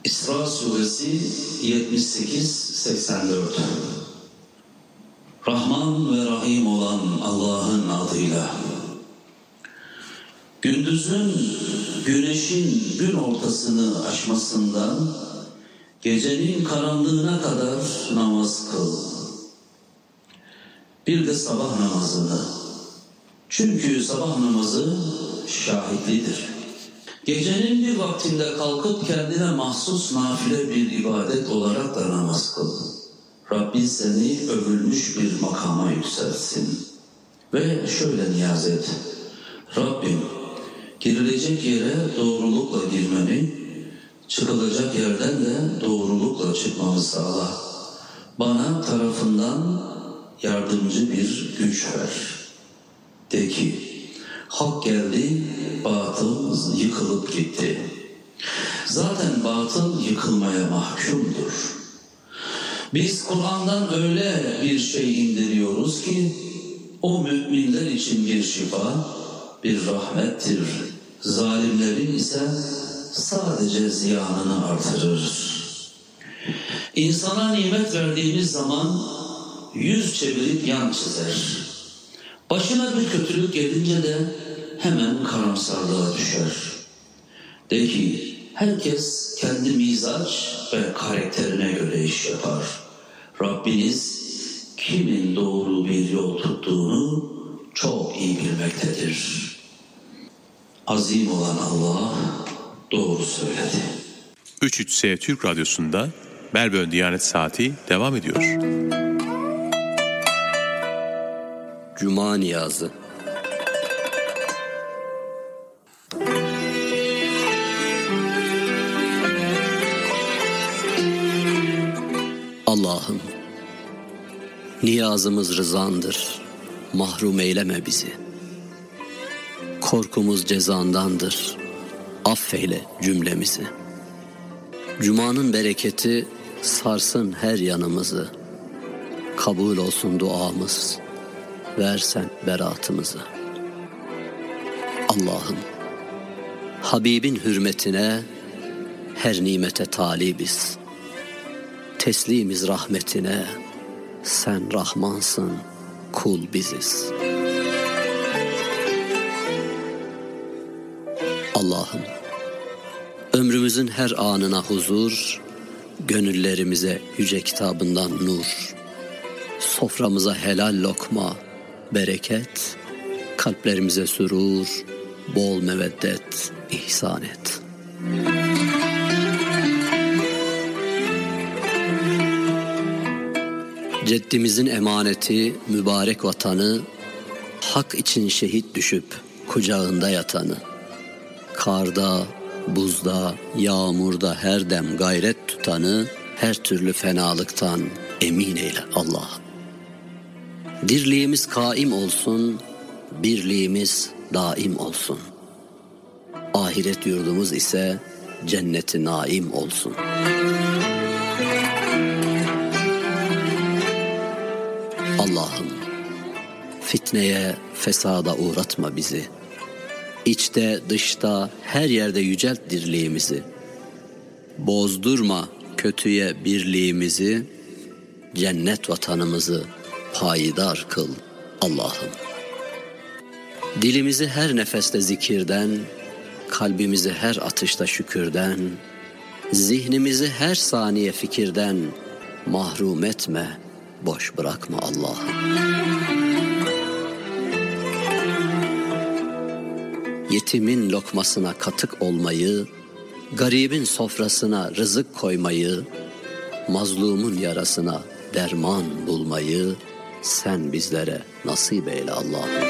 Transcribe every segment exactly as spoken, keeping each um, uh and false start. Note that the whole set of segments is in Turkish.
İsra suresi yetmiş sekiz seksen dört. Rahman ve Rahim olan Allah'ın adıyla. Gündüzün güneşin gün ortasını aşmasından gecenin karanlığına kadar namaz kıl. Bir de sabah namazını. Çünkü sabah namazı şahitlidir. Gecenin bir vaktinde kalkıp kendine mahsus nafile bir ibadet olarak da namaz kıl. Rabbin seni övülmüş bir makama yükseltsin. Ve şöyle niyaz et. Rabbim, girilecek yere doğrulukla girmemi, çıkılacak yerden de doğrulukla çıkmamı sağla. Bana tarafından yardımcı bir güç ver. De ki, hak geldi, batıl yıkılıp gitti. Zaten batıl yıkılmaya mahkumdur. Biz Kur'an'dan öyle bir şey indiriyoruz ki, o müminler için bir şifa, bir rahmettir. Zalimlerin ise sadece ziyanını artırır. İnsana nimet verdiğimiz zaman yüz çevirip yan çizer. Başına bir kötülük gelince de hemen karamsarlığa düşer. De ki herkes kendi mizaç ve karakterine göre iş yapar. Rabbiniz kimin doğru bir yol tuttuğunu çok iyi bilmektedir. Azim olan Allah doğru söyledi. üç üç S Türk Radyosu'nda Melbourne Diyanet Saati devam ediyor. Cuma niyazı. Allah'ım, niyazımız rızandır, mahrum eyleme bizi. Korkumuz cezandandır, affeyle cümlemizi. Cuma'nın bereketi sarsın her yanımızı. Kabul olsun duamız, versen beratımızı. Allah'ım, Habibin hürmetine her nimete talibiz. Teslimiz rahmetine, sen Rahmansın, kul biziz. Allah'ım, ömrümüzün her anına huzur, gönüllerimize yüce kitabından nur, soframıza helal lokma, bereket, kalplerimize sürur, bol meveddet ihsan et. Ceddimizin emaneti mübarek vatanı, hak için şehit düşüp kucağında yatanı, karda, buzda, yağmurda her dem gayret tutanı, her türlü fenalıktan emin eyle Allah'ım. Dirliğimiz kaim olsun, birliğimiz daim olsun. Ahiret yurdumuz ise cennet-i naim olsun. Allah'ım, fitneye, fesada uğratma bizi. İçte, dışta, her yerde yücelt dirliğimizi. Bozdurma kötüye birliğimizi, cennet vatanımızı payidar kıl Allah'ım. Dilimizi her nefeste zikirden, kalbimizi her atışta şükürden, zihnimizi her saniye fikirden mahrum etme, boş bırakma Allah'ım. Yetimin lokmasına katık olmayı, garibin sofrasına rızık koymayı, mazlumun yarasına derman bulmayı sen bizlere nasip eyle Allah'ım.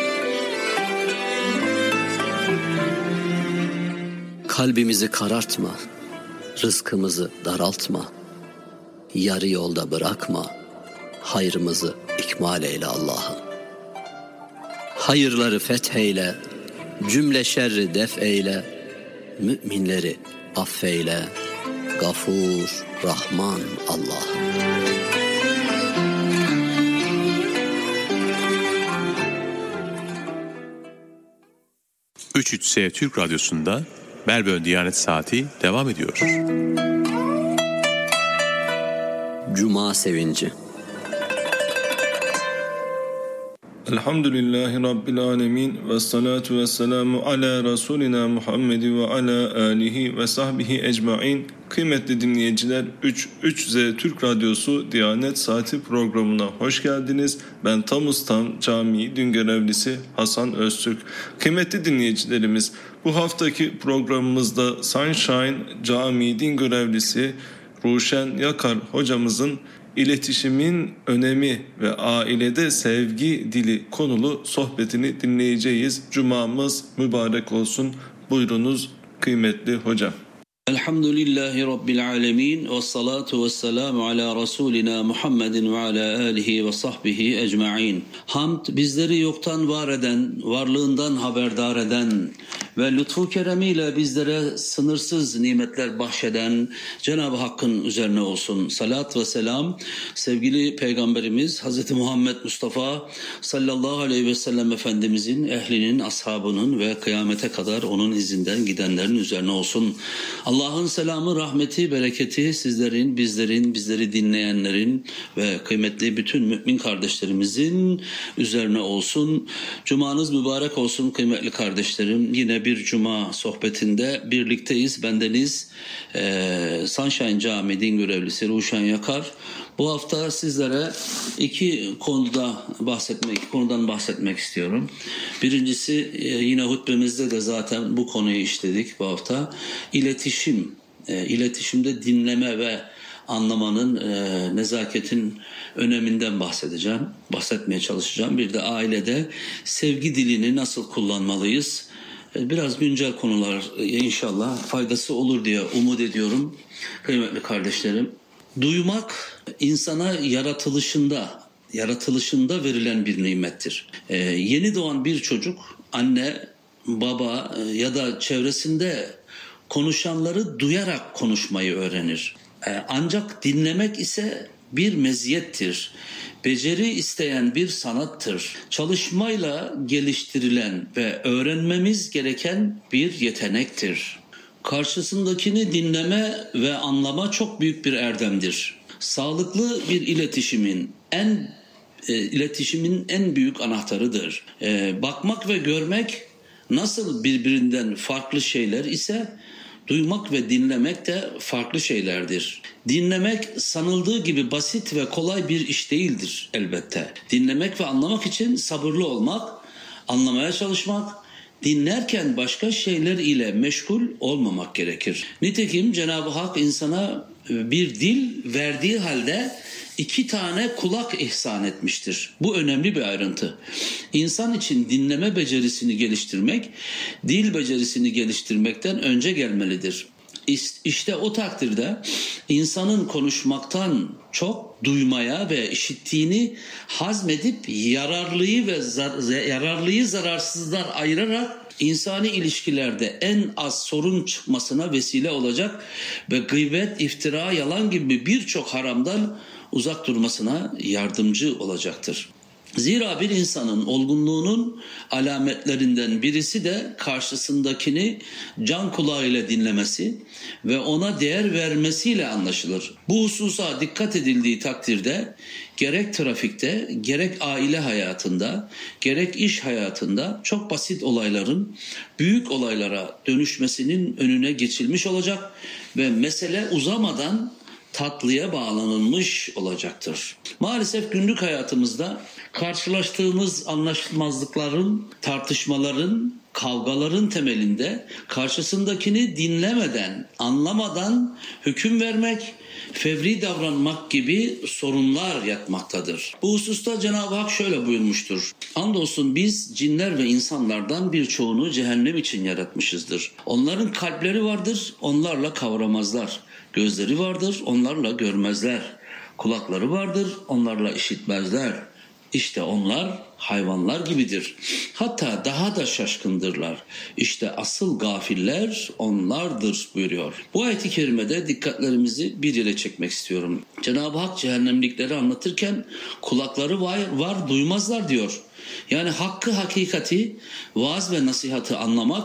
Kalbimizi karartma, rızkımızı daraltma, yarı yolda bırakma, hayrımızı ikmal eyle Allah'ım. Hayırları fetheyle, cümle şerri def eyle, müminleri affeyle, Gafur, Rahman Allah'ım. üç üç S Türk Radyosu'nda Melbourne Diyanet Saati devam ediyor. Cuma sevinci. Elhamdülillahi Rabbil alemin ve salatu ve selamu ala Resulina Muhammed ve ala alihi ve sahbihi ecmain. Kıymetli dinleyiciler, üç üç Z Türk Radyosu Diyanet Saati programına hoş geldiniz. Ben Tam Ustam Camii Din Görevlisi Hasan Öztürk. Kıymetli dinleyicilerimiz, bu haftaki programımızda Sunshine Camii Din Görevlisi Ruşen Yakar hocamızın İletişimin önemi ve ailede sevgi dili konulu sohbetini dinleyeceğiz. Cumamız mübarek olsun. Buyurunuz kıymetli hocam. Elhamdülillahi Rabbil alemin ve salatu ve selamu ala Resulina Muhammedin ve ala alihi ve sahbihi ecma'in. Hamd, bizleri yoktan var eden, varlığından haberdar eden ve lütfu keremiyle bizlere sınırsız nimetler bahşeden Cenab-ı Hakk'ın üzerine olsun. Salat ve selam sevgili Peygamberimiz Hz. Muhammed Mustafa sallallahu aleyhi ve sellem Efendimizin, ehlinin, ashabının ve kıyamete kadar onun izinden gidenlerin üzerine olsun. Allah'ın selamı, rahmeti, bereketi sizlerin, bizlerin, bizleri dinleyenlerin ve kıymetli bütün mümin kardeşlerimizin üzerine olsun. Cumanız mübarek olsun kıymetli kardeşlerim. Yine bir cuma sohbetinde birlikteyiz. Bendeniz e, Sunshine Camii Din Görevlisi Ruşen Yakar. Bu hafta sizlere iki konuda bahsetmek, iki konudan bahsetmek istiyorum. Birincisi e, yine hutbemizde de zaten bu konuyu işledik bu hafta. İletişim, e, iletişimde dinleme ve anlamanın, e, nezaketin öneminden bahsedeceğim, bahsetmeye çalışacağım. Bir de ailede sevgi dilini nasıl kullanmalıyız? E, biraz güncel konular e, inşallah faydası olur diye umut ediyorum kıymetli kardeşlerim. Duymak insana yaratılışında, yaratılışında verilen bir nimettir. Ee, yeni doğan bir çocuk anne, baba ya da çevresinde konuşanları duyarak konuşmayı öğrenir. Ee, ancak dinlemek ise bir meziyettir. Beceri isteyen bir sanattır. Çalışmayla geliştirilen ve öğrenmemiz gereken bir yetenektir. Karşısındakini dinleme ve anlama çok büyük bir erdemdir. Sağlıklı bir iletişimin en e, iletişimin en büyük anahtarıdır. E, bakmak ve görmek nasıl birbirinden farklı şeyler ise duymak ve dinlemek de farklı şeylerdir. Dinlemek sanıldığı gibi basit ve kolay bir iş değildir elbette. Dinlemek ve anlamak için sabırlı olmak, anlamaya çalışmak, dinlerken başka şeyler ile meşgul olmamak gerekir. Nitekim Cenab-ı Hak insana bir dil verdiği halde iki tane kulak ihsan etmiştir. Bu önemli bir ayrıntı. İnsan için dinleme becerisini geliştirmek, dil becerisini geliştirmekten önce gelmelidir. İşte o takdirde insanın konuşmaktan çok duymaya ve işittiğini hazmedip yararlıyı ve zar- yararlıyı zararsızdan ayırarak insani ilişkilerde en az sorun çıkmasına vesile olacak ve gıybet, iftira, yalan gibi birçok haramdan uzak durmasına yardımcı olacaktır. Zira bir insanın olgunluğunun alametlerinden birisi de karşısındakini can kulağıyla dinlemesi ve ona değer vermesiyle anlaşılır. Bu hususa dikkat edildiği takdirde gerek trafikte, gerek aile hayatında, gerek iş hayatında çok basit olayların büyük olaylara dönüşmesinin önüne geçilmiş olacak ve mesele uzamadan tatlıya bağlanılmış olacaktır. Maalesef günlük hayatımızda karşılaştığımız anlaşmazlıkların, tartışmaların, kavgaların temelinde karşısındakini dinlemeden, anlamadan hüküm vermek, fevri davranmak gibi sorunlar yatmaktadır. Bu hususta Cenab-ı Hak şöyle buyurmuştur. Andolsun biz cinler ve insanlardan birçoğunu cehennem için yaratmışızdır. Onların kalpleri vardır, onlarla kavramazlar. Gözleri vardır, onlarla görmezler. Kulakları vardır, onlarla işitmezler. İşte onlar hayvanlar gibidir. Hatta daha da şaşkındırlar. İşte asıl gafiller onlardır buyuruyor. Bu ayet-i kerimede dikkatlerimizi bir yere çekmek istiyorum. Cenab-ı Hak cehennemlikleri anlatırken kulakları var, var duymazlar diyor. Yani hakkı, hakikati, vaaz ve nasihatı anlamak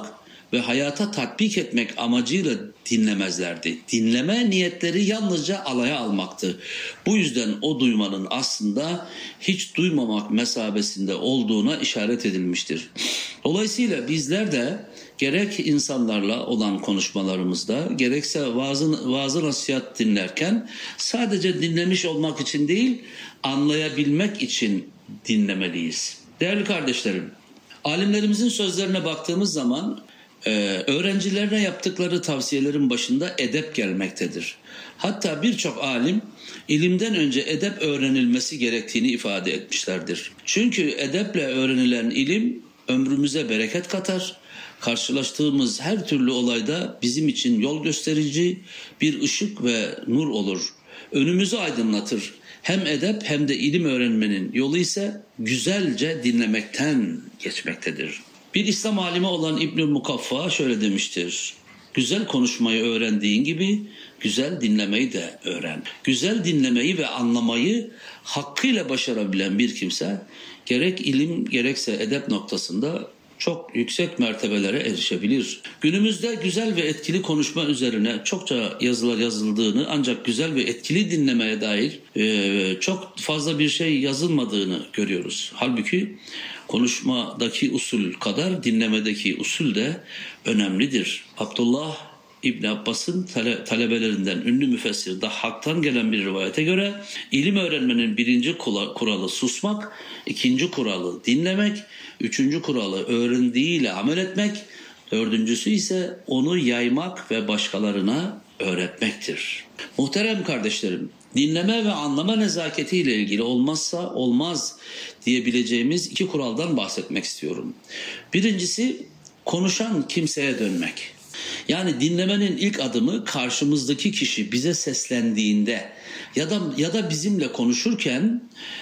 ve hayata tatbik etmek amacıyla dinlemezlerdi. Dinleme niyetleri yalnızca alaya almaktı. Bu yüzden o duymanın aslında hiç duymamak mesabesinde olduğuna işaret edilmiştir. Dolayısıyla bizler de gerek insanlarla olan konuşmalarımızda gerekse vaazı, vaazı nasihat dinlerken sadece dinlemiş olmak için değil, anlayabilmek için dinlemeliyiz. Değerli kardeşlerim, alimlerimizin sözlerine baktığımız zaman e, öğrencilerine yaptıkları tavsiyelerin başında edep gelmektedir. Hatta birçok alim ilimden önce edep öğrenilmesi gerektiğini ifade etmişlerdir. Çünkü edeple öğrenilen ilim ömrümüze bereket katar. Karşılaştığımız her türlü olayda bizim için yol gösterici bir ışık ve nur olur. Önümüzü aydınlatır. Hem edep hem de ilim öğrenmenin yolu ise güzelce dinlemekten geçmektedir. Bir İslam alimi olan İbnül Mukaffa şöyle demiştir. Güzel konuşmayı öğrendiğin gibi güzel dinlemeyi de öğren. Güzel dinlemeyi ve anlamayı hakkıyla başarabilen bir kimse gerek ilim gerekse edep noktasında çok yüksek mertebelere erişebilir. Günümüzde güzel ve etkili konuşma üzerine çokça yazılar yazıldığını ancak güzel ve etkili dinlemeye dair e, çok fazla bir şey yazılmadığını görüyoruz. Halbuki konuşmadaki usul kadar dinlemedeki usul de önemlidir. Abdullah İbn Abbas'ın tale- talebelerinden ünlü müfessir Dahhak'tan gelen bir rivayete göre ilim öğrenmenin birinci kuralı susmak, ikinci kuralı dinlemek, üçüncü kuralı öğrendiğiyle amel etmek, dördüncüsü ise onu yaymak ve başkalarına öğretmektir. Muhterem kardeşlerim, dinleme ve anlama nezaketiyle ilgili olmazsa olmaz diyebileceğimiz iki kuraldan bahsetmek istiyorum. Birincisi konuşan kimseye dönmek. Yani dinlemenin ilk adımı karşımızdaki kişi bize seslendiğinde ya da ya da bizimle konuşurken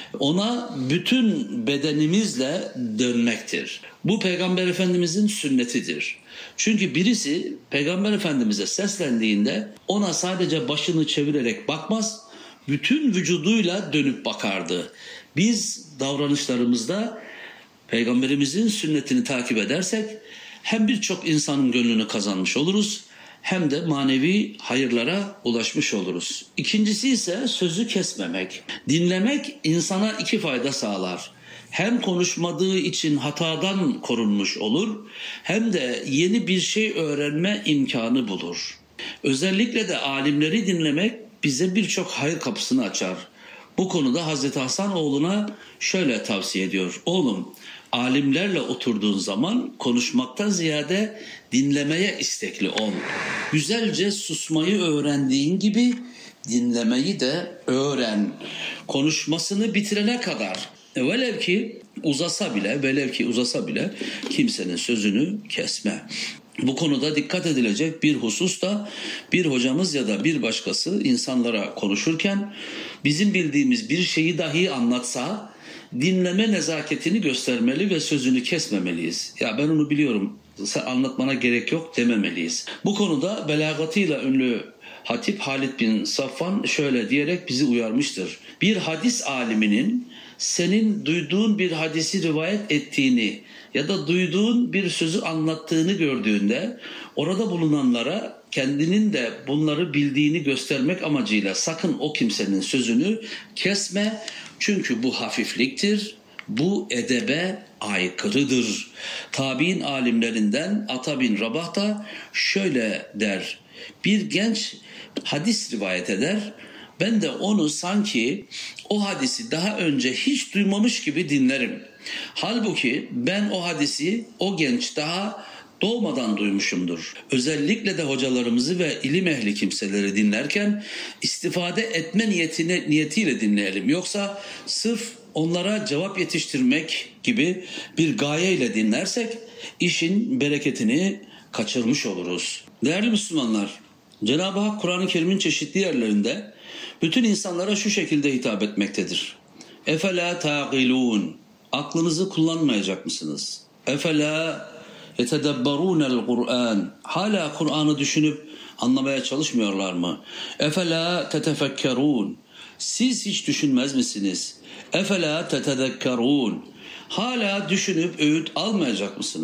ona bütün bedenimizle dönmektir. Bu Peygamber Efendimizin sünnetidir. Çünkü birisi Peygamber Efendimiz'e seslendiğinde ona sadece başını çevirerek bakmaz, bütün vücuduyla dönüp bakardı. Biz davranışlarımızda Peygamberimizin sünnetini takip edersek hem birçok insanın gönlünü kazanmış oluruz hem de manevi hayırlara ulaşmış oluruz. İkincisi ise sözü kesmemek. Dinlemek insana iki fayda sağlar. Hem konuşmadığı için hatadan korunmuş olur hem de yeni bir şey öğrenme imkanı bulur. Özellikle de alimleri dinlemek bize birçok hayır kapısını açar. Bu konuda Hazreti Hasan oğluna şöyle tavsiye ediyor. Oğlum, alimlerle oturduğun zaman konuşmaktan ziyade dinlemeye istekli ol. Güzelce susmayı öğrendiğin gibi dinlemeyi de öğren. Konuşmasını bitirene kadar velev ki uzasa bile, velev ki uzasa bile kimsenin sözünü kesme. Bu konuda dikkat edilecek bir husus da bir hocamız ya da bir başkası insanlara konuşurken bizim bildiğimiz bir şeyi dahi anlatsa dinleme nezaketini göstermeli ve sözünü kesmemeliyiz. Ya ben onu biliyorum, sen anlatmana gerek yok dememeliyiz. Bu konuda belagatıyla ünlü Hatip Halid bin Safvan şöyle diyerek bizi uyarmıştır. Bir hadis aliminin senin duyduğun bir hadisi rivayet ettiğini ya da duyduğun bir sözü anlattığını gördüğünde orada bulunanlara kendinin de bunları bildiğini göstermek amacıyla sakın o kimsenin sözünü kesme. Çünkü bu hafifliktir, bu edebe aykırıdır. Tabi'in alimlerinden Ata bin Rabah da şöyle der. Bir genç hadis rivayet eder. Ben de onu sanki o hadisi daha önce hiç duymamış gibi dinlerim. Halbuki ben o hadisi o genç daha doğmadan duymuşumdur. Özellikle de hocalarımızı ve ilim ehli kimseleri dinlerken istifade etme niyetine, niyetiyle dinleyelim. Yoksa sırf onlara cevap yetiştirmek gibi bir gayeyle dinlersek işin bereketini kaçırmış oluruz. Değerli Müslümanlar, Cenab-ı Hak Kur'an-ı Kerim'in çeşitli yerlerinde bütün insanlara şu şekilde hitap etmektedir. Efela taqilun. Aklınızı kullanmayacak mısınız? Efela yetedebberunel Kur'an. Hala Kur'an'ı düşünüp anlamaya çalışmıyorlar mı? Efela tetefekkerun. Siz hiç düşünmez misiniz? Efela tetedekkerun. Hala düşünüp öğüt almayacak mısınız?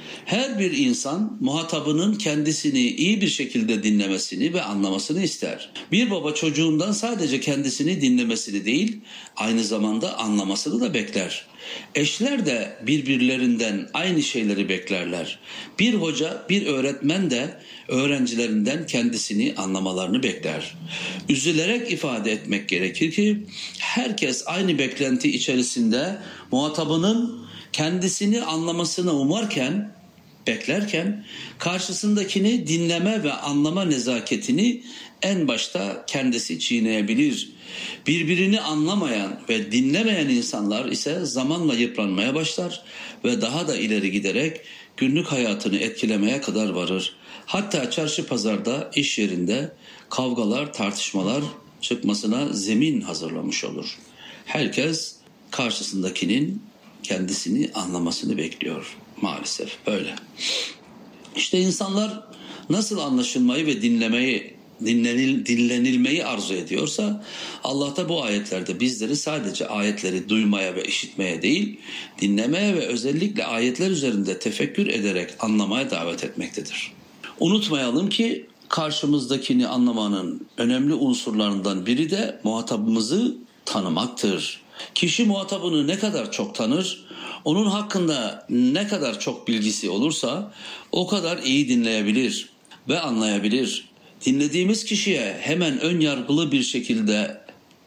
Her bir insan muhatabının kendisini iyi bir şekilde dinlemesini ve anlamasını ister. Bir baba çocuğundan sadece kendisini dinlemesini değil, aynı zamanda anlamasını da bekler. Eşler de birbirlerinden aynı şeyleri beklerler. Bir hoca, bir öğretmen de öğrencilerinden kendisini anlamalarını bekler. Üzülerek ifade etmek gerekir ki herkes aynı beklenti içerisinde muhatabının kendisini anlamasını umarken, beklerken karşısındakini dinleme ve anlama nezaketini en başta kendisi çiğneyebilir. Birbirini anlamayan ve dinlemeyen insanlar ise zamanla yıpranmaya başlar ve daha da ileri giderek günlük hayatını etkilemeye kadar varır. Hatta çarşı pazarda, iş yerinde kavgalar, tartışmalar çıkmasına zemin hazırlamış olur. Herkes karşısındakinin kendisini anlamasını bekliyor. Maalesef öyle. İşte insanlar nasıl anlaşılmayı ve dinlemeyi, dinlenil, dinlenilmeyi arzu ediyorsa Allah da bu ayetlerde bizleri sadece ayetleri duymaya ve işitmeye değil, dinlemeye ve özellikle ayetler üzerinde tefekkür ederek anlamaya davet etmektedir. Unutmayalım ki karşımızdakini anlamanın önemli unsurlarından biri de muhatabımızı tanımaktır. Kişi muhatabını ne kadar çok tanır, onun hakkında ne kadar çok bilgisi olursa o kadar iyi dinleyebilir ve anlayabilir. Dinlediğimiz kişiye hemen ön yargılı bir şekilde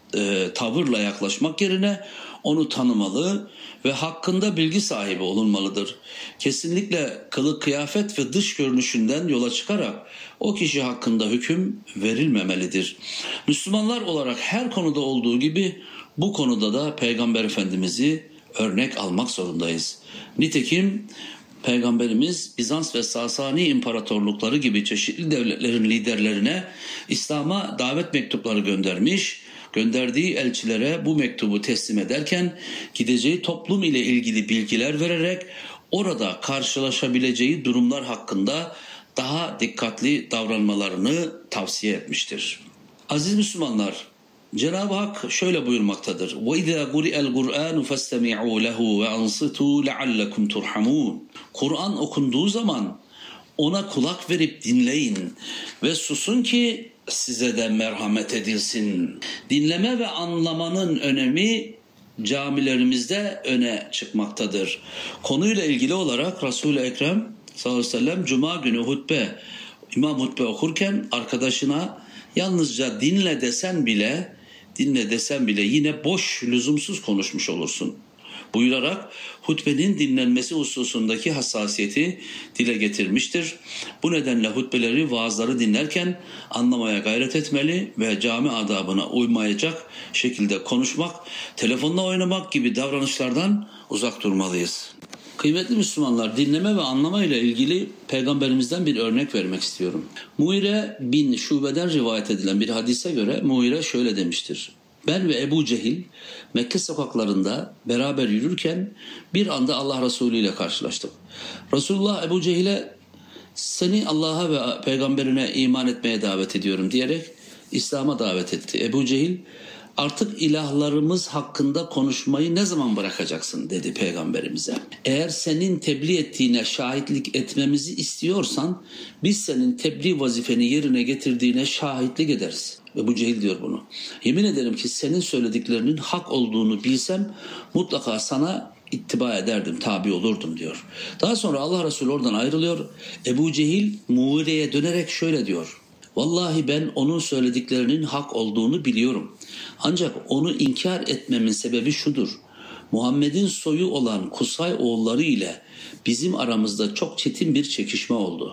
e, tavırla yaklaşmak yerine onu tanımalı ve hakkında bilgi sahibi olunmalıdır. Kesinlikle kılık kıyafet ve dış görünüşünden yola çıkarak o kişi hakkında hüküm verilmemelidir. Müslümanlar olarak her konuda olduğu gibi bu konuda da Peygamber Efendimiz'i örnek almak zorundayız. Nitekim Peygamberimiz Bizans ve Sasani imparatorlukları gibi çeşitli devletlerin liderlerine İslam'a davet mektupları göndermiş, gönderdiği elçilere bu mektubu teslim ederken gideceği toplum ile ilgili bilgiler vererek orada karşılaşabileceği durumlar hakkında daha dikkatli davranmalarını tavsiye etmiştir. Aziz Müslümanlar, Cenab-ı Hak şöyle buyurmaktadır. وَاِذَا قُرِئَ الْقُرْآنُ فَاسْتَمِعُوا لَهُ وَاَنْصِتُوا لَعَلَّكُمْ تُرْحَمُونَ Kur'an okunduğu zaman ona kulak verip dinleyin ve susun ki size de merhamet edilsin. Dinleme ve anlamanın önemi camilerimizde öne çıkmaktadır. Konuyla ilgili olarak Resul-i Ekrem sallallahu aleyhi ve sellem Cuma günü hutbe, imam hutbe okurken arkadaşına yalnızca dinle desen bile, dinle desen bile yine boş, lüzumsuz konuşmuş olursun buyurarak hutbenin dinlenmesi hususundaki hassasiyeti dile getirmiştir. Bu nedenle hutbeleri, vaazları dinlerken anlamaya gayret etmeli ve cami adabına uymayacak şekilde konuşmak, telefonla oynamak gibi davranışlardan uzak durmalıyız. Kıymetli Müslümanlar, dinleme ve anlama ile ilgili Peygamberimizden bir örnek vermek istiyorum. Muire bin Şube'den rivayet edilen bir hadise göre Muire şöyle demiştir. Ben ve Ebu Cehil Mekke sokaklarında beraber yürürken bir anda Allah Resulü ile karşılaştık. Resulullah Ebu Cehil'e seni Allah'a ve peygamberine iman etmeye davet ediyorum diyerek İslam'a davet etti. Ebu Cehil artık ilahlarımız hakkında konuşmayı ne zaman bırakacaksın dedi peygamberimize. Eğer senin tebliğ ettiğine şahitlik etmemizi istiyorsan biz senin tebliğ vazifeni yerine getirdiğine şahitlik ederiz. Ebu Cehil diyor bunu. Yemin ederim ki senin söylediklerinin hak olduğunu bilsem mutlaka sana ittiba ederdim, tabi olurdum diyor. Daha sonra Allah Resulü oradan ayrılıyor. Ebu Cehil Muğire'ye dönerek şöyle diyor. Vallahi ben onun söylediklerinin hak olduğunu biliyorum. Ancak onu inkar etmemin sebebi şudur. Muhammed'in soyu olan Kusay oğulları ile bizim aramızda çok çetin bir çekişme oldu.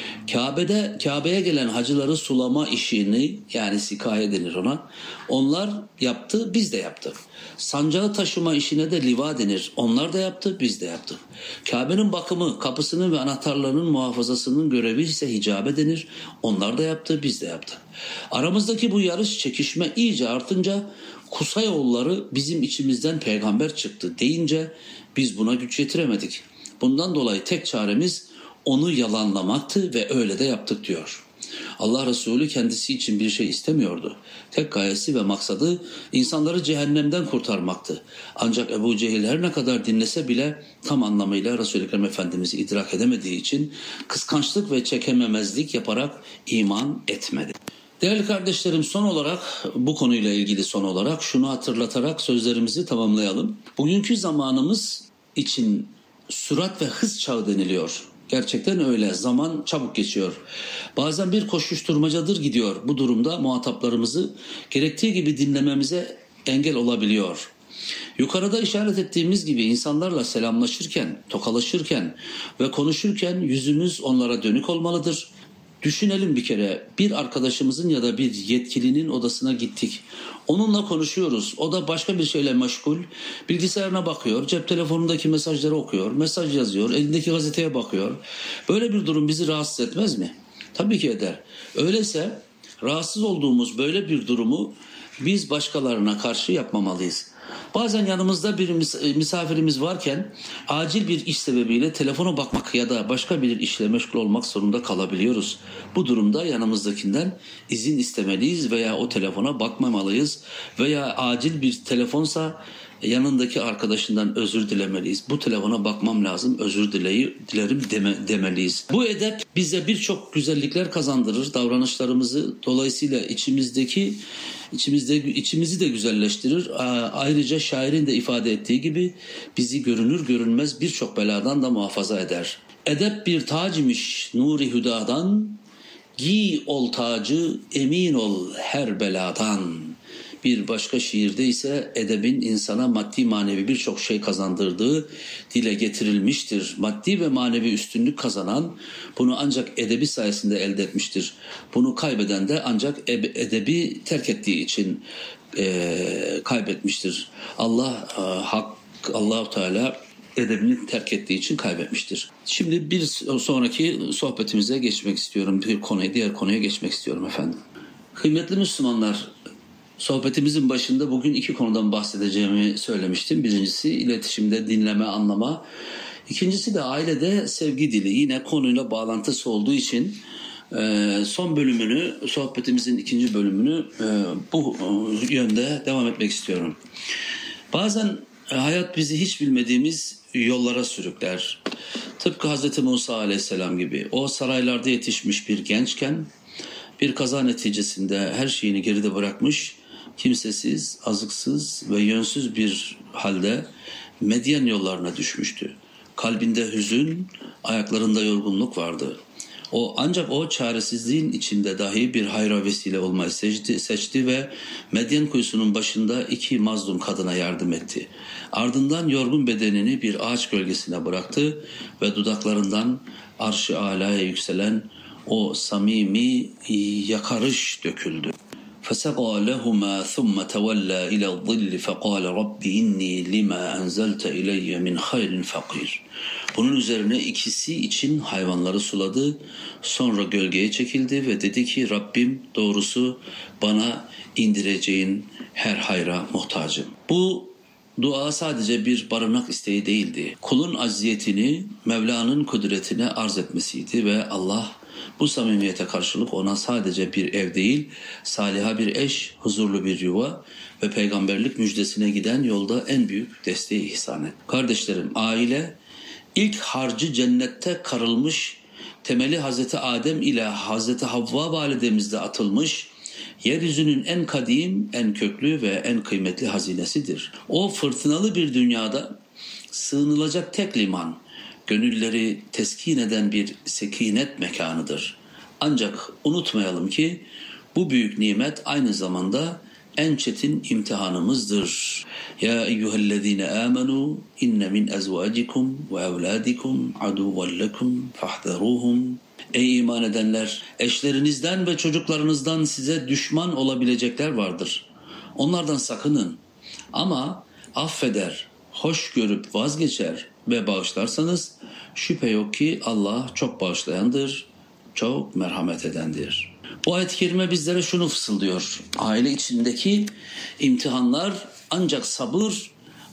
Kabe'de Kabe'ye gelen hacıları sulama işini, yani sikaye denir ona, onlar yaptı, biz de yaptık. Sancağı taşıma işine de liva denir. Onlar da yaptı, biz de yaptık. Kabe'nin bakımı, kapısının ve anahtarlarının muhafazasının görevi ise hicabe denir. Onlar da yaptı, biz de yaptık. Aramızdaki bu yarış, çekişme iyice artınca Kusayoğulları bizim içimizden peygamber çıktı deyince biz buna güç yetiremedik. Bundan dolayı tek çaremiz onu yalanlamaktı ve öyle de yaptık diyor. Allah Resulü kendisi için bir şey istemiyordu. Tek gayesi ve maksadı insanları cehennemden kurtarmaktı. Ancak Ebu Cehil her ne kadar dinlese bile tam anlamıyla Resul-i Ekrem Efendimiz'i idrak edemediği için kıskançlık ve çekememezlik yaparak iman etmedi. Değerli kardeşlerim, son olarak bu konuyla ilgili son olarak şunu hatırlatarak sözlerimizi tamamlayalım. Bugünkü zamanımız için sürat ve hız çağı deniliyor. Gerçekten öyle. Zaman çabuk geçiyor. Bazen bir koşuşturmacadır gidiyor. Bu durumda muhataplarımızı gerektiği gibi dinlememize engel olabiliyor. Yukarıda işaret ettiğimiz gibi insanlarla selamlaşırken, tokalaşırken ve konuşurken yüzümüz onlara dönük olmalıdır. Düşünelim bir kere, bir arkadaşımızın ya da bir yetkilinin odasına gittik. Onunla konuşuyoruz. O da başka bir şeyle meşgul. Bilgisayarına bakıyor, cep telefonundaki mesajları okuyor, mesaj yazıyor, elindeki gazeteye bakıyor. Böyle bir durum bizi rahatsız etmez mi? Tabii ki eder. Öyleyse rahatsız olduğumuz böyle bir durumu biz başkalarına karşı yapmamalıyız. Bazen yanımızda bir misafirimiz varken acil bir iş sebebiyle telefona bakmak ya da başka bir işle meşgul olmak zorunda kalabiliyoruz. Bu durumda yanımızdakinden izin istemeliyiz veya o telefona bakmamalıyız veya acil bir telefonsa yanındaki arkadaşından özür dilemeliyiz. Bu telefona bakmam lazım, özür dileyi, dilerim deme, demeliyiz. Bu edep bize birçok güzellikler kazandırır, davranışlarımızı dolayısıyla içimizdeki içimizde içimizi de güzelleştirir. Ayrıca şairin de ifade ettiği gibi bizi görünür görünmez birçok beladan da muhafaza eder. Edep bir tacmış nuri hüdadan, giy ol tacı, emin ol her beladan. Bir başka şiirde ise edebin insana maddi manevi birçok şey kazandırdığı dile getirilmiştir. Maddi ve manevi üstünlük kazanan bunu ancak edebi sayesinde elde etmiştir. Bunu kaybeden de ancak edebi terk ettiği için e, kaybetmiştir. Allah e, hak Allah-u Teala edebini terk ettiği için kaybetmiştir. Şimdi bir sonraki sohbetimize geçmek istiyorum. Bir konuya, diğer konuya geçmek istiyorum efendim. Kıymetli Müslümanlar, sohbetimizin başında bugün iki konudan bahsedeceğimi söylemiştim. Birincisi iletişimde dinleme, anlama. İkincisi de ailede sevgi dili. Yine konuyla bağlantısı olduğu için son bölümünü, sohbetimizin ikinci bölümünü bu yönde devam etmek istiyorum. Bazen hayat bizi hiç bilmediğimiz yollara sürükler. Tıpkı Hazreti Musa Aleyhisselam gibi. O saraylarda yetişmiş bir gençken bir kaza neticesinde her şeyini geride bırakmış, kimsesiz, azıksız ve yönsüz bir halde Medyen yollarına düşmüştü. Kalbinde hüzün, ayaklarında yorgunluk vardı. O ancak o çaresizliğin içinde dahi bir hayra vesile olmayı seçti, seçti ve Medyen kuyusunun başında iki mazlum kadına yardım etti. Ardından yorgun bedenini bir ağaç gölgesine bıraktı ve dudaklarından arş-ı alaya yükselen o samimi yakarış döküldü. فَسَقَى لَهُمَا ثُمَّ تَوَلَّى إِلَى الظِّلِّ فَقَالَ رَبِّ إِنِّي لِمَا أَنْزَلْتَ إِلَيَّ مِنْ خَيْرٍ فَقِيرٍ. Bunun üzerine ikisi için hayvanları suladı, sonra gölgeye çekildi ve dedi ki Rabbim doğrusu bana indireceğin her hayra muhtacım. Bu dua sadece bir barınak isteği değildi. Kulun acziyetini Mevla'nın kudretine arz etmesiydi ve Allah bu samimiyete karşılık ona sadece bir ev değil, saliha bir eş, huzurlu bir yuva ve peygamberlik müjdesine giden yolda en büyük desteği ihsan et. Kardeşlerim, aile ilk harcı cennette karılmış, temeli Hazreti Adem ile Hazreti Havva validemizde atılmış, yeryüzünün en kadim, en köklü ve en kıymetli hazinesidir. O fırtınalı bir dünyada sığınılacak tek liman, gönülleri teskin eden bir sekinet mekanıdır. Ancak unutmayalım ki bu büyük nimet aynı zamanda en çetin imtihanımızdır. Ya eyyühellezine amenu inne min ezvacikum ve evladikum aduven lekum fahderuhum. Ey iman edenler, eşlerinizden ve çocuklarınızdan size düşman olabilecekler vardır. Onlardan sakının. Ama affeder, hoş görüp vazgeçer ve bağışlarsanız şüphe yok ki Allah çok bağışlayandır, çok merhamet edendir. Bu ayet-i kerime bizlere şunu fısıldıyor. Aile içindeki imtihanlar ancak sabır,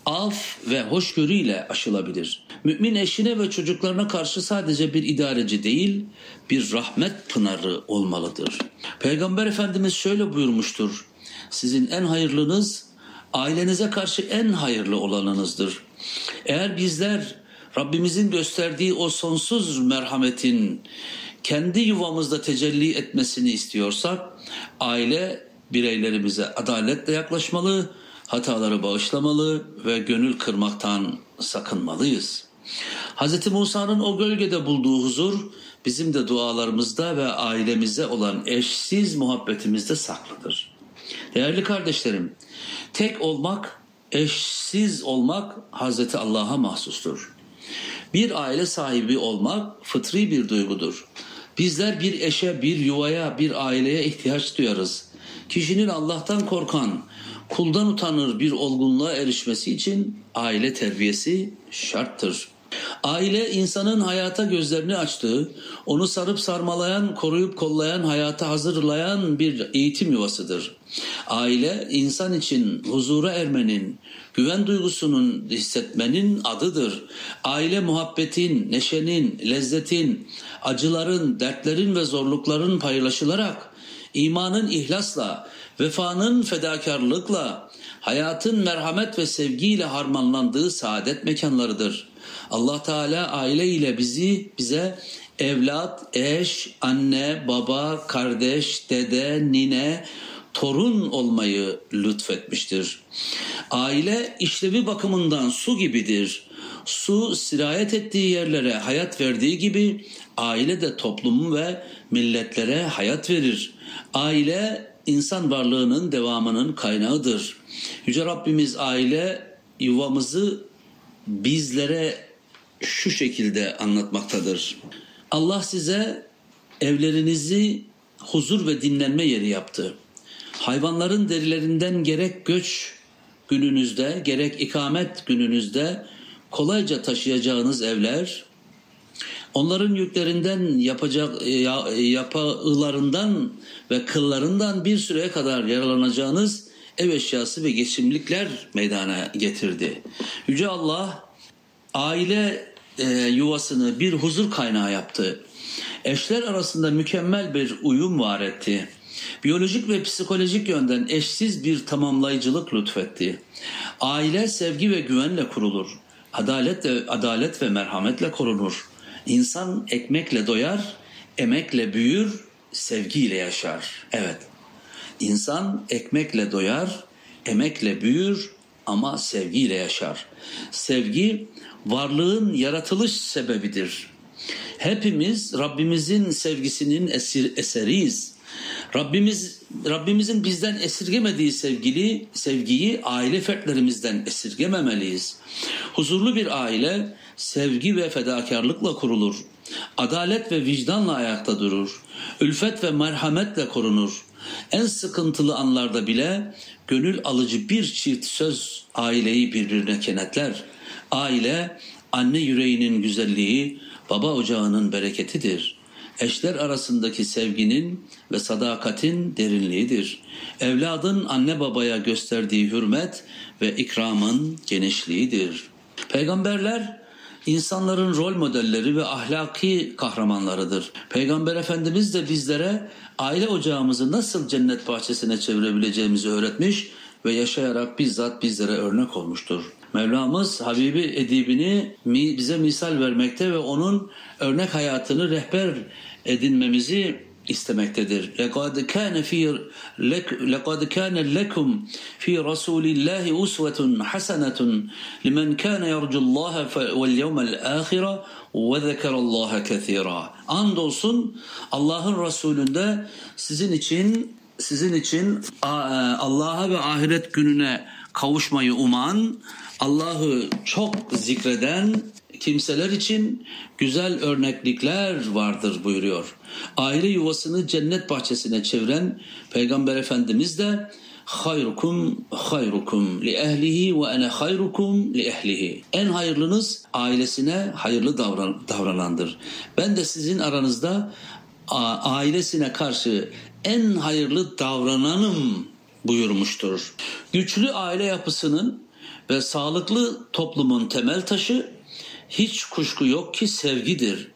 af ve hoşgörüyle aşılabilir. Mümin eşine ve çocuklarına karşı sadece bir idareci değil, bir rahmet pınarı olmalıdır. Peygamber Efendimiz şöyle buyurmuştur: sizin en hayırlınız ailenize karşı en hayırlı olanınızdır. Eğer bizler Rabbimizin gösterdiği o sonsuz merhametin kendi yuvamızda tecelli etmesini istiyorsak, aile bireylerimize adaletle yaklaşmalı, hataları bağışlamalı ve gönül kırmaktan sakınmalıyız. Hz. Musa'nın o gölgede bulduğu huzur, bizim de dualarımızda ve ailemize olan eşsiz muhabbetimizde saklıdır. Değerli kardeşlerim, tek olmak, eşsiz olmak Hz. Allah'a mahsustur. Bir aile sahibi olmak fıtri bir duygudur. Bizler bir eşe, bir yuvaya, bir aileye ihtiyaç duyarız. Kişinin Allah'tan korkan, kuldan utanır bir olgunluğa erişmesi için aile terbiyesi şarttır. Aile insanın hayata gözlerini açtığı, onu sarıp sarmalayan, koruyup kollayan, hayata hazırlayan bir eğitim yuvasıdır. Aile insan için huzura ermenin, güven duygusunun hissetmenin adıdır. Aile muhabbetin, neşenin, lezzetin, acıların, dertlerin ve zorlukların paylaşılarak, imanın ihlasla, vefanın fedakarlıkla, hayatın merhamet ve sevgiyle harmanlandığı saadet mekanlarıdır. Allah Teala aile ile bizi bize evlat, eş, anne, baba, kardeş, dede, nine, torun olmayı lütfetmiştir. Aile işlevi bakımından su gibidir. Su sirayet ettiği yerlere hayat verdiği gibi aile de toplumu ve milletlere hayat verir. Aile insan varlığının devamının kaynağıdır. Yüce Rabbimiz aile yuvamızı bizlere şu şekilde anlatmaktadır. Allah size evlerinizi huzur ve dinlenme yeri yaptı. Hayvanların derilerinden gerek göç gününüzde, gerek ikamet gününüzde kolayca taşıyacağınız evler, onların yüklerinden yapacak yapılarından ve kıllarından bir süreye kadar yararlanacağınız ev eşyası ve geçimlikler meydana getirdi. Yüce Allah aile e, yuvasını bir huzur kaynağı yaptı. Eşler arasında mükemmel bir uyum var etti. Biyolojik ve psikolojik yönden eşsiz bir tamamlayıcılık lütfetti. Aile sevgi ve güvenle kurulur. Adalet ve, adalet ve merhametle korunur. İnsan ekmekle doyar, emekle büyür, sevgiyle yaşar. Evet, insan ekmekle doyar, emekle büyür ama sevgiyle yaşar. Sevgi varlığın yaratılış sebebidir. Hepimiz Rabbimizin sevgisinin esir, eseriyiz. Rabbimiz Rabbimizin bizden esirgemediği sevgili sevgiyi aile fertlerimizden esirgememeliyiz. Huzurlu bir aile sevgi ve fedakarlıkla kurulur. Adalet ve vicdanla ayakta durur. Ülfet ve merhametle korunur. En sıkıntılı anlarda bile gönül alıcı bir çift söz aileyi birbirine kenetler. Aile anne yüreğinin güzelliği, baba ocağının bereketidir. Eşler arasındaki sevginin ve sadakatin derinliğidir. Evladın anne babaya gösterdiği hürmet ve ikramın genişliğidir. Peygamberler insanların rol modelleri ve ahlaki kahramanlarıdır. Peygamber Efendimiz de bizlere aile ocağımızı nasıl cennet bahçesine çevirebileceğimizi öğretmiş ve yaşayarak bizzat bizlere örnek olmuştur. Mevlamız Habibi edibini bize misal vermekte ve onun örnek hayatını rehber edinmemizi istemektedir. لَقَدْ كَانَ فِي لَقَدْ كَانَ لَكُمْ فِي رَسُولِ اللّٰهِ أُسْوَةٌ حَسَنَةٌ لِمَنْ كَانَ يَرْجُ اللّٰهَ وَالْيَوْمَ الْآخِرَ وَذَكَرَ اللّٰهَ كَثِيرًا. Andolsun Allah'ın Resulünde sizin için sizin için Allah'a ve ahiret gününe kavuşmayı uman, Allah'ı çok zikreden kimseler için güzel örneklikler vardır buyuruyor. Aile yuvasını cennet bahçesine çeviren Peygamber Efendimiz de hayrukum hayrukum li ehlihi ve ene hayrukum li ehlihi. En hayırlınız ailesine hayırlı davran, davranandır. Ben de sizin aranızda ailesine karşı en hayırlı davrananım buyurmuştur. Güçlü aile yapısının ve sağlıklı toplumun temel taşı hiç kuşku yok ki sevgidir.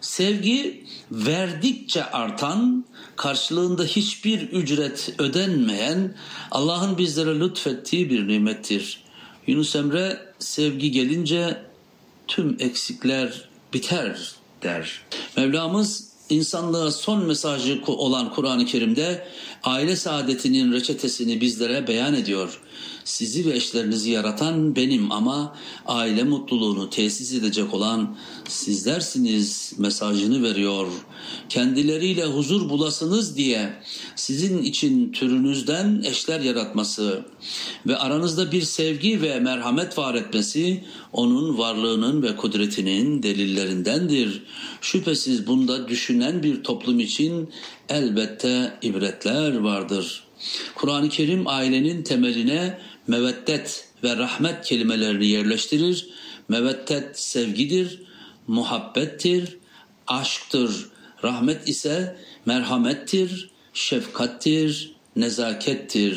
Sevgi verdikçe artan, karşılığında hiçbir ücret ödenmeyen Allah'ın bizlere lütfettiği bir nimettir. Yunus Emre sevgi gelince tüm eksikler biter der. Mevlamız insanlığa son mesajı olan Kur'an-ı Kerim'de aile saadetinin reçetesini bizlere beyan ediyor. Sizi ve eşlerinizi yaratan benim ama aile mutluluğunu tesis edecek olan sizlersiniz mesajını veriyor. Kendileriyle huzur bulasınız diye sizin için türünüzden eşler yaratması ve aranızda bir sevgi ve merhamet var etmesi onun varlığının ve kudretinin delillerindendir. Şüphesiz bunda düşünen bir toplum için elbette ibretler vardır. Kur'an-ı Kerim ailenin temeline meveddet ve rahmet kelimelerini yerleştirir. Meveddet sevgidir, muhabbettir, aşktır. Rahmet ise merhamettir, şefkattir, nezakettir.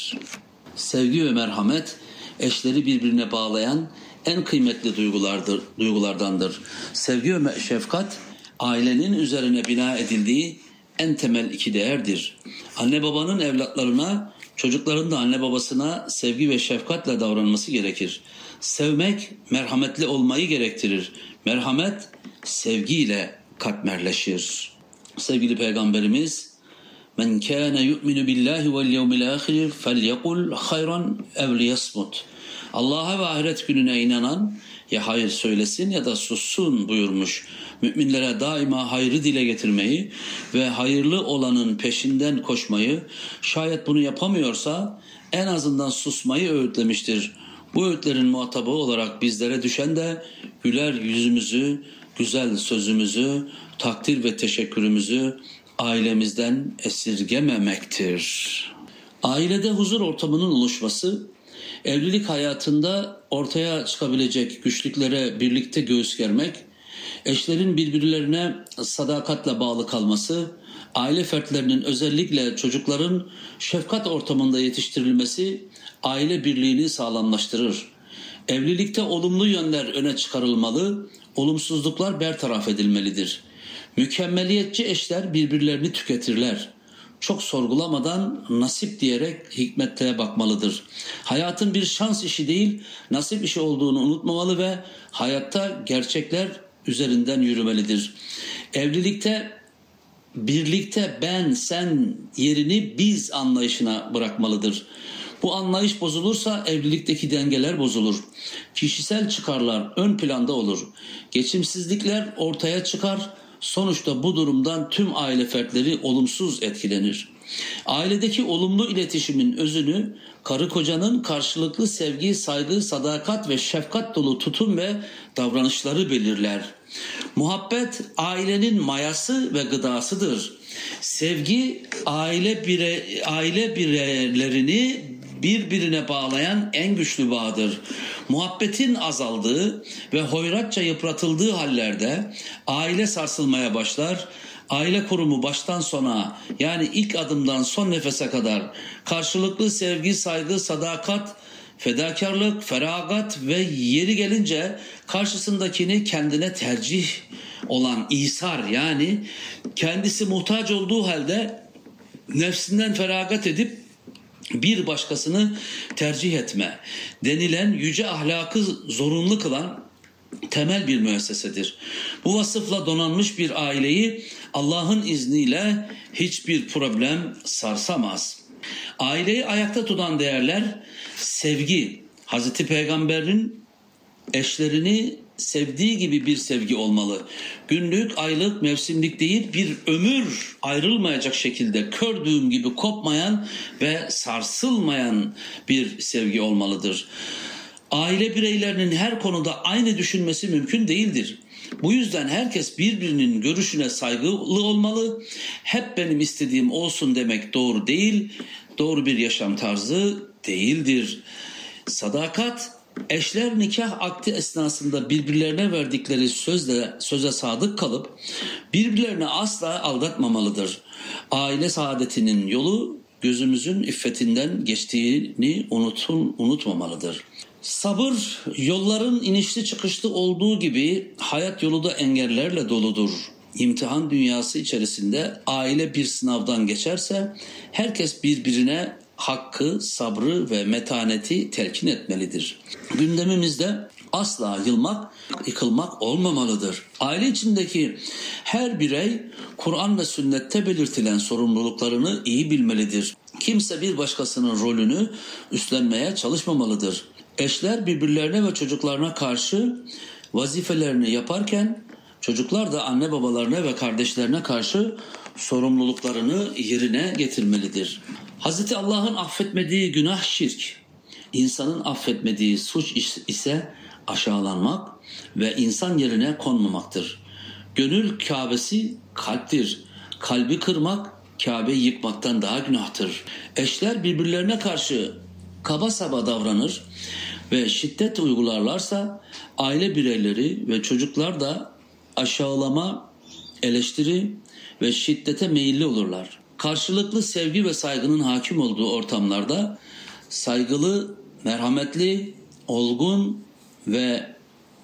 Sevgi ve merhamet eşleri birbirine bağlayan en kıymetli duygulardır, duygulardandır. Sevgi ve şefkat ailenin üzerine bina edildiği en temel iki değerdir. Anne babanın evlatlarına, çocukların da anne babasına sevgi ve şefkatle davranması gerekir. Sevmek merhametli olmayı gerektirir. Merhamet sevgiyle katmerleşir. Sevgili Peygamberimiz, "Men kâne yu'minu billahi vel yevmil âhir felyekul hayran ev liyasmut." Allah'a ve ahiret gününe inanan ya hayır söylesin ya da sussun buyurmuş. Müminlere daima hayrı dile getirmeyi ve hayırlı olanın peşinden koşmayı, şayet bunu yapamıyorsa en azından susmayı öğütlemiştir. Bu öğütlerin muhatabı olarak bizlere düşen de güler yüzümüzü, güzel sözümüzü, takdir ve teşekkürümüzü ailemizden esirgememektir. Ailede huzur ortamının oluşması, evlilik hayatında ortaya çıkabilecek güçlüklere birlikte göğüs germek, eşlerin birbirlerine sadakatle bağlı kalması, aile fertlerinin özellikle çocukların şefkat ortamında yetiştirilmesi aile birliğini sağlamlaştırır. Evlilikte olumlu yönler öne çıkarılmalı, olumsuzluklar bertaraf edilmelidir. Mükemmeliyetçi eşler birbirlerini tüketirler. Çok sorgulamadan nasip diyerek hikmete bakmalıdır. Hayatın bir şans işi değil, nasip işi olduğunu unutmamalı ve hayatta gerçekler üzerinden yürümelidir. Evlilikte birlikte ben sen yerini biz anlayışına bırakmalıdır. Bu anlayış bozulursa evlilikteki dengeler bozulur. Kişisel çıkarlar ön planda olur. Geçimsizlikler ortaya çıkar. Sonuçta bu durumdan tüm aile fertleri olumsuz etkilenir. Ailedeki olumlu iletişimin özünü karı kocanın karşılıklı sevgi, saygı, sadakat ve şefkat dolu tutum ve davranışları belirler. Muhabbet ailenin mayası ve gıdasıdır. Sevgi aile bire, aile bireylerini birbirine bağlayan en güçlü bağdır. Muhabbetin azaldığı ve hoyratça yıpratıldığı hallerde aile sarsılmaya başlar. Aile kurumu baştan sona, yani ilk adımdan son nefese kadar karşılıklı sevgi, saygı, sadakat, fedakarlık, feragat ve yeri gelince karşısındakini kendine tercih olan İsar, yani kendisi muhtaç olduğu halde nefsinden feragat edip bir başkasını tercih etme denilen yüce ahlakı zorunlu kılan temel bir müessesedir. Bu vasıfla donanmış bir aileyi Allah'ın izniyle hiçbir problem sarsamaz. Aileyi ayakta tutan değerler sevgi. Hazreti Peygamber'in eşlerini sevdiği gibi bir sevgi olmalı. Günlük, aylık, mevsimlik değil, bir ömür ayrılmayacak şekilde kör düğüm gibi kopmayan ve sarsılmayan bir sevgi olmalıdır. Aile bireylerinin her konuda aynı düşünmesi mümkün değildir. Bu yüzden herkes birbirinin görüşüne saygılı olmalı. Hep benim istediğim olsun demek doğru değil, doğru bir yaşam tarzı değildir. Sadakat, eşler nikah akdi esnasında birbirlerine verdikleri sözle, söze sadık kalıp birbirlerini asla aldatmamalıdır. Aile saadetinin yolu gözümüzün iffetinden geçtiğini unutun, unutmamalıdır. Sabır, yolların inişli çıkışlı olduğu gibi hayat yolu da engellerle doludur. İmtihan dünyası içerisinde aile bir sınavdan geçerse herkes birbirine hakkı, sabrı ve metaneti telkin etmelidir. Gündemimizde asla yılmak, yıkılmak olmamalıdır. Aile içindeki her birey Kur'an ve sünnette belirtilen sorumluluklarını iyi bilmelidir. Kimse bir başkasının rolünü üstlenmeye çalışmamalıdır. Eşler birbirlerine ve çocuklarına karşı vazifelerini yaparken çocuklar da anne babalarına ve kardeşlerine karşı sorumluluklarını yerine getirmelidir. Hazreti Allah'ın affetmediği günah şirk, insanın affetmediği suç ise aşağılanmak ve insan yerine konmamaktır. Gönül Kâbesi kalptir. Kalbi kırmak Kâbe'yi yıkmaktan daha günahtır. Eşler birbirlerine karşı kaba saba davranır ve şiddet uygularlarsa aile bireyleri ve çocuklar da aşağılama, eleştiri ve şiddete meyilli olurlar. Karşılıklı sevgi ve saygının hakim olduğu ortamlarda saygılı, merhametli, olgun ve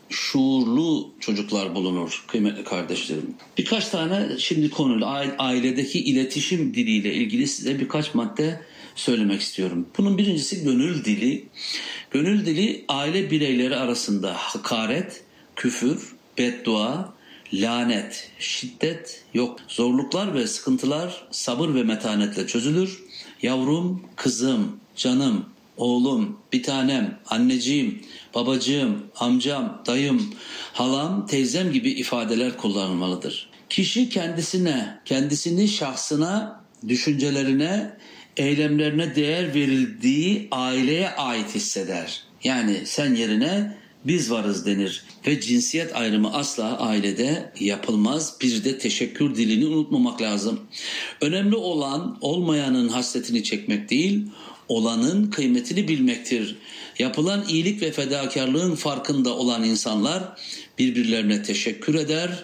şuurlu çocuklar bulunur kıymetli kardeşlerim. Birkaç tane şimdi konuyla ailedeki iletişim diliyle ilgili size birkaç madde söylemek istiyorum. Bunun birincisi gönül dili. Gönül dili aile bireyleri arasında hakaret, küfür, beddua, lanet, şiddet yok. Zorluklar ve sıkıntılar sabır ve metanetle çözülür. Yavrum, kızım, canım, oğlum, bir tanem, anneciğim, babacığım, amcam, dayım, halam, teyzem gibi ifadeler kullanılmalıdır. Kişi kendisine, kendisini şahsına, düşüncelerine, eylemlerine değer verildiği aileye ait hisseder. Yani sen yerine biz varız denir ve cinsiyet ayrımı asla ailede yapılmaz. Bir de teşekkür dilini unutmamak lazım. Önemli olan olmayanın hasretini çekmek değil, olanın kıymetini bilmektir. Yapılan iyilik ve fedakarlığın farkında olan insanlar birbirlerine teşekkür eder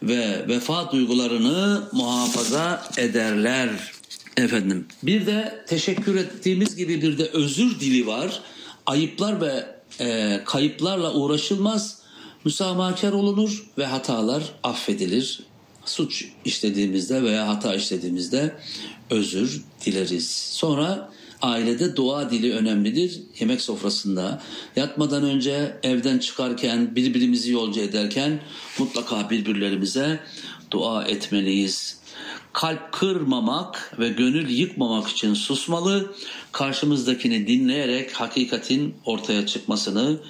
ve vefa duygularını muhafaza ederler. Efendim, bir de teşekkür ettiğimiz gibi bir de özür dili var. Ayıplar ve e, kayıplarla uğraşılmaz, müsamahakar olunur ve hatalar affedilir. Suç işlediğimizde veya hata işlediğimizde özür dileriz. Sonra ailede dua dili önemlidir. Yemek sofrasında, yatmadan önce, evden çıkarken, birbirimizi yolcu ederken mutlaka birbirlerimize dua etmeliyiz. Kalp kırmamak ve gönül yıkmamak için susmalı, karşımızdakini dinleyerek hakikatin ortaya çıkmasını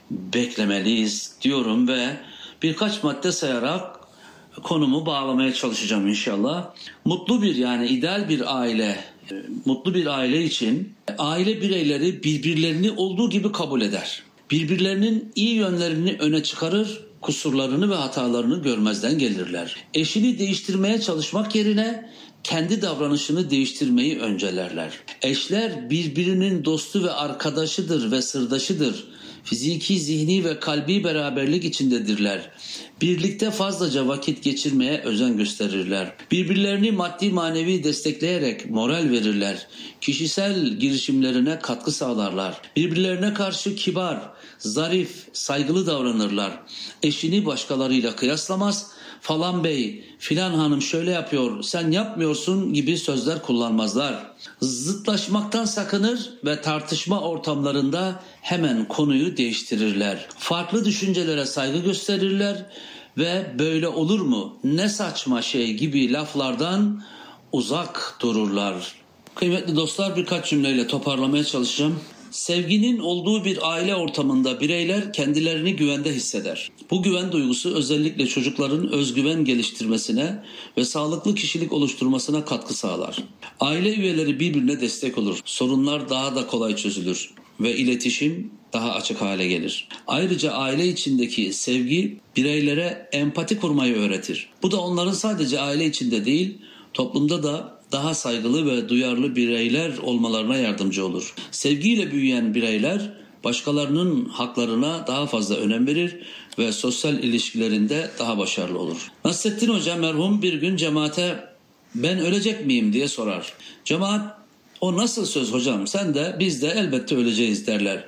beklemeliyiz diyorum ve birkaç madde sayarak konumu bağlamaya çalışacağım inşallah. Mutlu bir yani ideal bir aile, mutlu bir aile için aile bireyleri birbirlerini olduğu gibi kabul eder. Birbirlerinin iyi yönlerini öne çıkarır, kusurlarını ve hatalarını görmezden gelirler. Eşini değiştirmeye çalışmak yerine kendi davranışını değiştirmeyi öncelerler. Eşler birbirinin dostu ve arkadaşıdır ve sırdaşıdır. Fiziki, zihni ve kalbi beraberlik içindedirler. Birlikte fazlaca vakit geçirmeye özen gösterirler. Birbirlerini maddi manevi destekleyerek moral verirler. Kişisel girişimlerine katkı sağlarlar. Birbirlerine karşı kibar, zarif, saygılı davranırlar. Eşini başkalarıyla kıyaslamaz. Falan bey, filan hanım şöyle yapıyor, sen yapmıyorsun gibi sözler kullanmazlar. Zıtlaşmaktan sakınır ve tartışma ortamlarında hemen konuyu değiştirirler. Farklı düşüncelere saygı gösterirler ve böyle olur mu, ne saçma şey gibi laflardan uzak dururlar. Kıymetli dostlar, birkaç cümleyle toparlamaya çalışacağım. Sevginin olduğu bir aile ortamında bireyler kendilerini güvende hisseder. Bu güven duygusu özellikle çocukların özgüven geliştirmesine ve sağlıklı kişilik oluşturmasına katkı sağlar. Aile üyeleri birbirine destek olur. Sorunlar daha da kolay çözülür ve iletişim daha açık hale gelir. Ayrıca aile içindeki sevgi bireylere empati kurmayı öğretir. Bu da onların sadece aile içinde değil, toplumda da daha saygılı ve duyarlı bireyler olmalarına yardımcı olur. Sevgiyle büyüyen bireyler başkalarının haklarına daha fazla önem verir ve sosyal ilişkilerinde daha başarılı olur. Nasrettin Hoca merhum bir gün cemaate ben ölecek miyim diye sorar. Cemaat o nasıl söz hocam, sen de biz de elbette öleceğiz derler.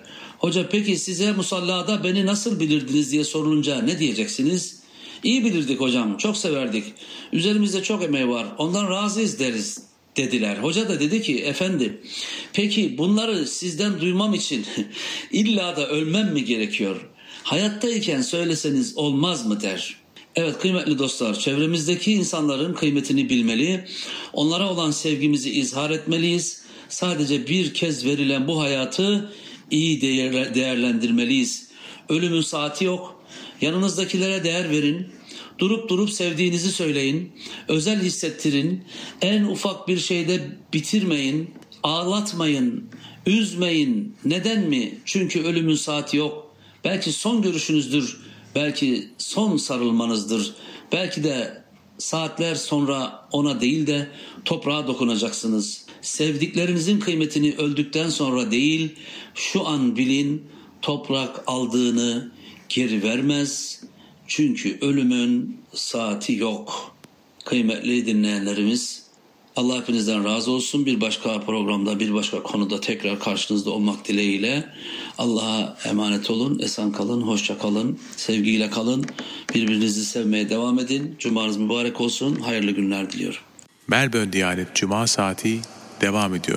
Hoca peki size musallada beni nasıl bilirdiniz diye sorulunca ne diyeceksiniz? İyi bilirdik hocam, çok severdik. Üzerimizde çok emeği var, ondan razıyız deriz dediler. Hoca da dedi ki efendim peki bunları sizden duymam için illa da ölmem mi gerekiyor? Hayattayken söyleseniz olmaz mı der. Evet kıymetli dostlar, çevremizdeki insanların kıymetini bilmeli, onlara olan sevgimizi izhar etmeliyiz. Sadece bir kez verilen bu hayatı iyi değerlendirmeliyiz. Ölümün saati yok. Yanınızdakilere değer verin. Durup durup sevdiğinizi söyleyin. Özel hissettirin. En ufak bir şeyde bitirmeyin. Ağlatmayın. Üzmeyin. Neden mi? Çünkü ölümün saati yok. Belki son görüşünüzdür. Belki son sarılmanızdır. Belki de saatler sonra ona değil de toprağa dokunacaksınız. Sevdiklerinizin kıymetini öldükten sonra değil, şu an bilin, toprak aldığını geri vermez. Çünkü ölümün saati yok. Kıymetli dinleyenlerimiz, Allah hepinizden razı olsun. Bir başka programda, bir başka konuda tekrar karşınızda olmak dileğiyle Allah'a emanet olun, esen kalın, hoşça kalın, sevgiyle kalın. Birbirinizi sevmeye devam edin. Cumanız mübarek olsun. Hayırlı günler diliyorum. Melbourne Diyanet Cuma Saati devam ediyor.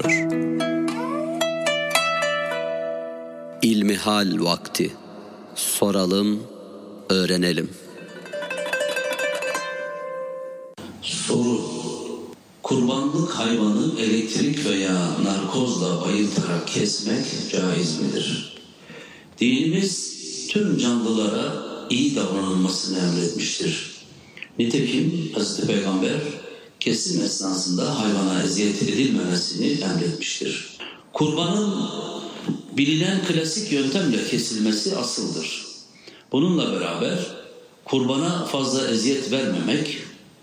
İlmihal vakti. Soralım, öğrenelim. Soru: kurbanlık hayvanı elektrik veya narkozla bayıltarak kesmek caiz midir? Dinimiz tüm canlılara iyi davranılmasını emretmiştir. Nitekim Hazreti Peygamber kesim esnasında hayvana eziyet edilmemesini emretmiştir. Kurbanın bilinen klasik yöntemle kesilmesi asıldır. Bununla beraber kurbana fazla eziyet vermemek,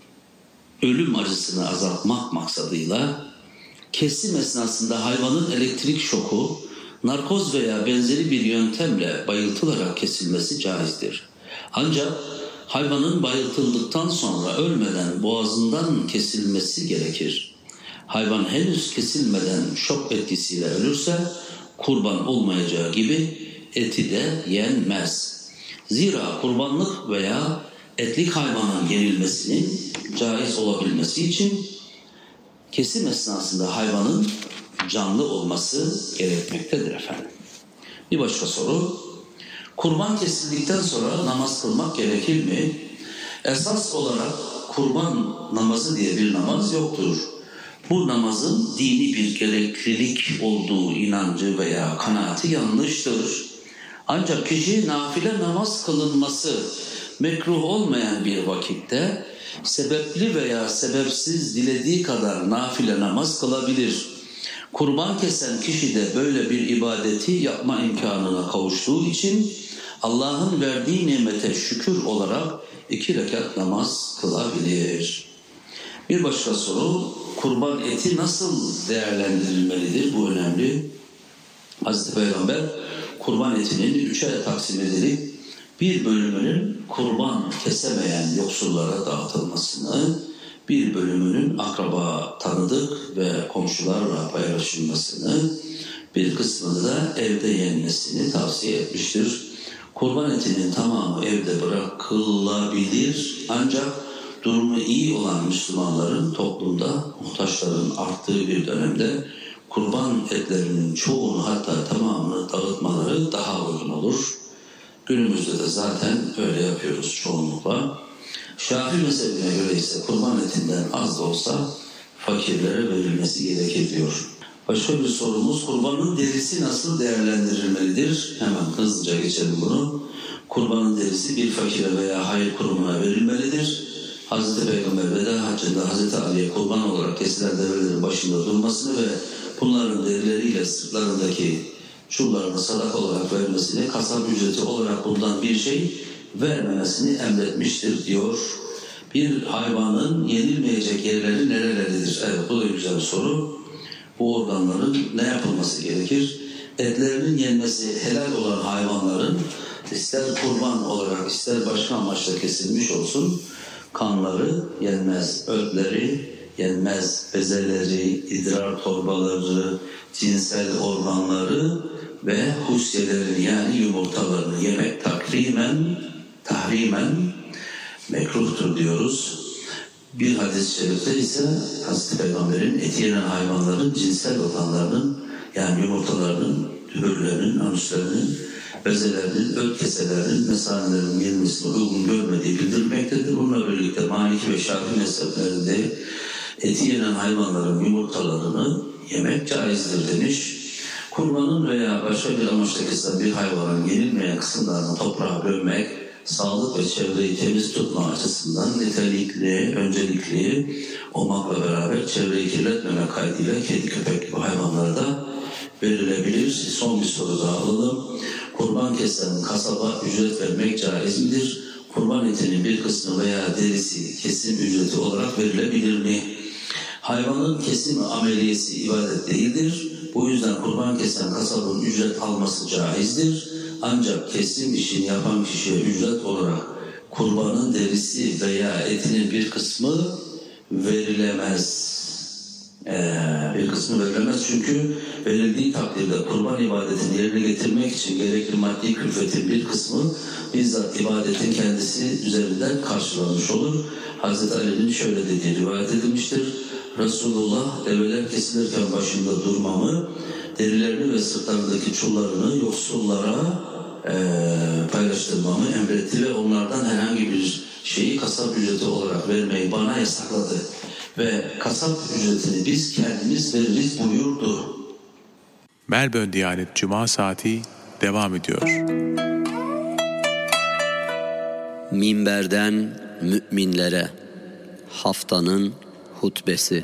ölüm acısını azaltmak maksadıyla kesim esnasında hayvanın elektrik şoku, narkoz veya benzeri bir yöntemle bayıltılarak kesilmesi caizdir. Ancak hayvanın bayıltıldıktan sonra ölmeden boğazından kesilmesi gerekir. Hayvan henüz kesilmeden şok etkisiyle ölürse kurban olmayacağı gibi eti de yenmez. Zira kurbanlık veya etlik hayvanın yenilmesinin caiz olabilmesi için kesim esnasında hayvanın canlı olması gerekmektedir efendim. Bir başka soru: kurban kesildikten sonra namaz kılmak gerekir mi? Esas olarak kurban namazı diye bir namaz yoktur. Bu namazın dini bir gereklilik olduğu inancı veya kanaati yanlıştır. Ancak kişi nafile namaz kılınması mekruh olmayan bir vakitte sebepli veya sebepsiz dilediği kadar nafile namaz kılabilir. Kurban kesen kişi de böyle bir ibadeti yapma imkanına kavuştuğu için Allah'ın verdiği nimete şükür olarak iki rekat namaz kılabilir. Bir başka soru: kurban eti nasıl değerlendirilmelidir? Bu önemli. Hazreti Peygamber kurban etinin üçe taksim edilip bir bölümünün kurban kesemeyen yoksullara dağıtılmasını, bir bölümünün akraba, tanıdık ve komşularla paylaşılmasını, bir kısmını da evde yenmesini tavsiye etmiştir. Kurban etinin tamamı evde bırakılabilir, ancak durumu iyi olan Müslümanların toplumda muhtaçların arttığı bir dönemde kurban etlerinin çoğunu, hatta tamamını dağıtmaları daha uygun olur. Günümüzde de zaten öyle yapıyoruz çoğunlukla. Şafii mezhebine göre ise kurban etinden az da olsa fakirlere verilmesi gerekir diyor. Başka bir sorumuz: kurbanın derisi nasıl değerlendirilmelidir? Hemen hızlıca geçelim bunu. Kurbanın derisi bir fakire veya hayır kurumuna verilmelidir. Hazreti Peygamber veda haccında Hazreti Ali'ye kurban olarak kesilen develerin başında durmasını ve bunların derileriyle sırtlarındaki çullarını sadaka olarak vermesini, kasap ücreti olarak bundan bir şey vermemesini emretmiştir diyor. Bir hayvanın yenilmeyecek yerleri nereleridir? Evet, bu da güzel bir soru. Bu organların ne yapılması gerekir? Etlerinin yenmesi helal olan hayvanların ister kurban olarak ister başka amaçla kesilmiş olsun kanları yenmez, ötleri yenmez bezeleri, idrar torbaları, cinsel organları ve husyelerini yani yumurtalarını yemek takrimen, tahrimen mekruhtur diyoruz. Bir hadis-i şerifte ise Hazreti Peygamber'in eti yenen hayvanların cinsel organlarının yani yumurtalarının, tübürlerinin, anüslerinin, bezelerinin, öt keselerinin, mesanelerinin yenmesine uygun görmediği bildirilmektedir. Bununla birlikte Maliki ve Şafii mezheplerinde eti yenen hayvanların yumurtalarını yemek caizdir demiş. Kurbanın veya başka bir amaçla kesilen bir hayvanın yenilmeyen kısımlarını toprağa gömmek, sağlık ve çevreyi temiz tutma açısından nitelikli, öncelikli olmakla beraber çevreyi kirletmemek kaydıyla kedi, köpek gibi hayvanlara da verilebilir. Son bir soru daha alalım. Kurban kesen kasaba ücret vermek caiz midir? Kurban etinin bir kısmı veya derisi kesim ücreti olarak verilebilir mi? Hayvanın kesim ameliyesi ibadet değildir. Bu yüzden kurban kesen kasabın ücret alması caizdir. Ancak kesim işini yapan kişiye ücret olarak kurbanın derisi veya etinin bir kısmı verilemez. Ee, bir kısmı verilemez çünkü verildiği takdirde kurban ibadetini yerine getirmek için gerekli maddi külfetin bir kısmı bizzat ibadetin kendisi üzerinden karşılanmış olur. Hazreti Ali'nin şöyle dediği rivayet edilmiştir. Resulullah develer kesilirken başında durmamı, derilerini ve sırtlarındaki çullarını yoksullara e, paylaştırmamı emretti ve onlardan herhangi bir şeyi kasap ücreti olarak vermeyi bana yasakladı. Ve kasap ücretini biz kendimiz veririz buyurdu. Melbourne Diyanet Cuma Saati devam ediyor. Minberden müminlere haftanın hutbesi.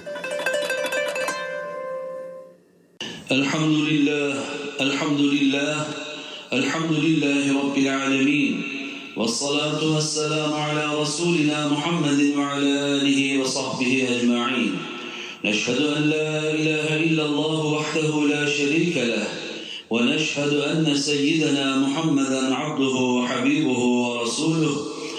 Elhamdülillah, elhamdülillah, elhamdülillahi Rabbil alemin. Vessalatu vesselamu ala Resulina Muhammedin ve ala alihi ve sahbihi ecma'in. Neşhedü en la ilahe illallah vahdehu la şerike leh. Ve neşhedü enne seyyidena Muhammeden abduhu ve habibuhu ve rasuluhu.